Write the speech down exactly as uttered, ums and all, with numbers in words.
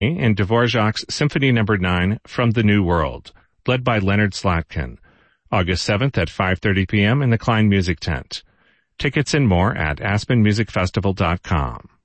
and Dvorak's Symphony Number nine from the New World, led by Leonard Slatkin, August seventh at five thirty p.m. in the Klein Music Tent. Tickets and more at aspen music festival dot com.